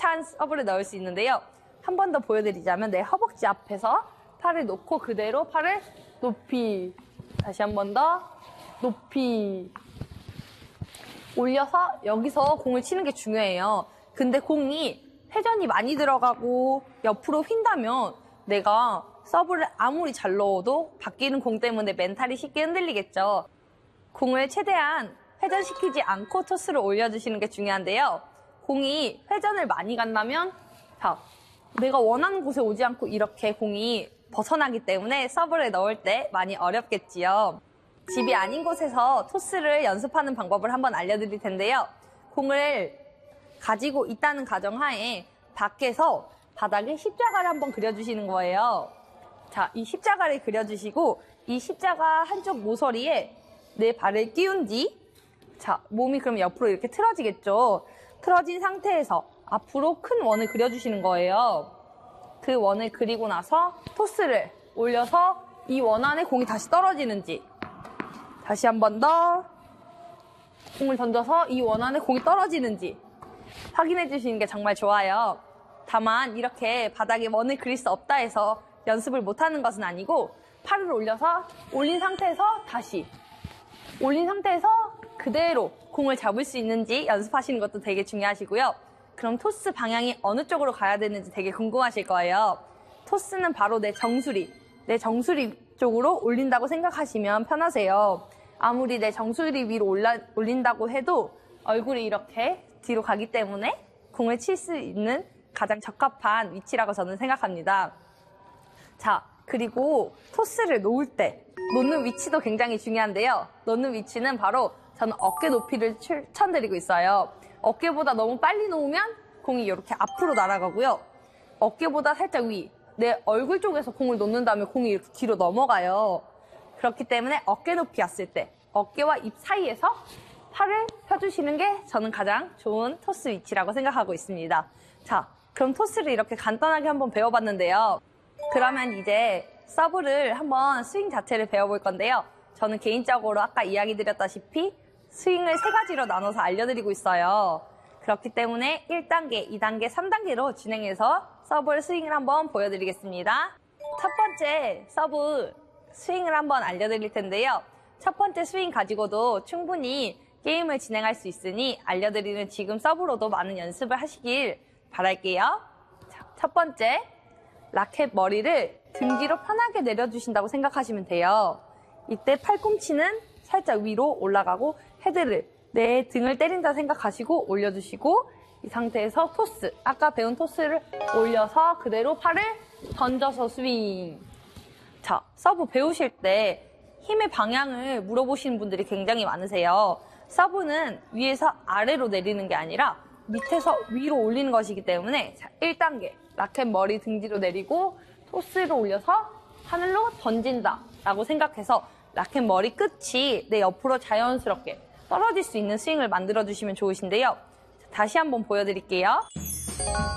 찬 서브를 넣을 수 있는데요. 한 번 더 보여드리자면 내 허벅지 앞에서 팔을 놓고 그대로 팔을 높이, 다시 한 번 더 높이 올려서 여기서 공을 치는 게 중요해요. 근데 공이 회전이 많이 들어가고 옆으로 휜다면 내가 서브를 아무리 잘 넣어도 바뀌는 공 때문에 멘탈이 쉽게 흔들리겠죠. 공을 최대한 회전시키지 않고 토스를 올려주시는 게 중요한데요. 공이 회전을 많이 간다면 자, 내가 원하는 곳에 오지 않고 이렇게 공이 벗어나기 때문에 서브를 넣을 때 많이 어렵겠지요. 집이 아닌 곳에서 토스를 연습하는 방법을 한번 알려드릴 텐데요. 공을 가지고 있다는 가정하에 밖에서 바닥에 십자가를 한번 그려주시는 거예요. 자, 이 십자가를 그려주시고 이 십자가 한쪽 모서리에 내 발을 끼운 뒤 자, 몸이 그럼 옆으로 이렇게 틀어지겠죠. 틀어진 상태에서 앞으로 큰 원을 그려주시는 거예요. 그 원을 그리고 나서 토스를 올려서 이 원 안에 공이 다시 떨어지는지 다시 한 번 더 공을 던져서 이 원 안에 공이 떨어지는지 확인해 주시는 게 정말 좋아요. 다만 이렇게 바닥에 원을 그릴 수 없다 해서 연습을 못하는 것은 아니고 팔을 올려서 올린 상태에서 다시 올린 상태에서 그대로 공을 잡을 수 있는지 연습하시는 것도 되게 중요하시고요. 그럼 토스 방향이 어느 쪽으로 가야 되는지 되게 궁금하실 거예요. 토스는 바로 내 정수리 쪽으로 올린다고 생각하시면 편하세요. 아무리 내 정수리 위로 올린다고 해도 얼굴이 이렇게 뒤로 가기 때문에 공을 칠 수 있는 가장 적합한 위치라고 저는 생각합니다. 자, 그리고 토스를 놓을 때 놓는 위치도 굉장히 중요한데요. 놓는 위치는 바로 저는 어깨 높이를 추천드리고 있어요. 어깨보다 너무 빨리 놓으면 공이 이렇게 앞으로 날아가고요. 어깨보다 살짝 위, 내 얼굴 쪽에서 공을 놓는다면 공이 이렇게 뒤로 넘어가요. 그렇기 때문에 어깨 높이였을 때 어깨와 입 사이에서 팔을 펴주시는 게 저는 가장 좋은 토스 위치라고 생각하고 있습니다. 자, 그럼 토스를 이렇게 간단하게 한번 배워봤는데요. 그러면 이제 서브를 한번 스윙 자체를 배워볼 건데요. 저는 개인적으로 아까 이야기 드렸다시피 스윙을 3가지로 나눠서 알려드리고 있어요. 그렇기 때문에 1단계, 2단계, 3단계로 진행해서 서브 스윙을 한번 보여드리겠습니다. 첫 번째 서브 스윙을 한번 알려드릴 텐데요. 첫 번째 스윙 가지고도 충분히 게임을 진행할 수 있으니 알려드리는 지금 서브로도 많은 연습을 하시길 바랄게요. 자, 첫 번째, 라켓 머리를 등 뒤로 편하게 내려주신다고 생각하시면 돼요. 이때 팔꿈치는 살짝 위로 올라가고 헤드를 내 등을 때린다 생각하시고 올려주시고 이 상태에서 토스, 아까 배운 토스를 올려서 그대로 팔을 던져서 스윙. 자, 서브 배우실 때 힘의 방향을 물어보시는 분들이 굉장히 많으세요. 서브는 위에서 아래로 내리는 게 아니라 밑에서 위로 올리는 것이기 때문에 자, 1단계 라켓 머리 등 뒤로 내리고 토스를 올려서 하늘로 던진다 라고 생각해서 라켓 머리 끝이 내 옆으로 자연스럽게 떨어질 수 있는 스윙을 만들어 주시면 좋으신데요. 다시 한번 보여드릴게요.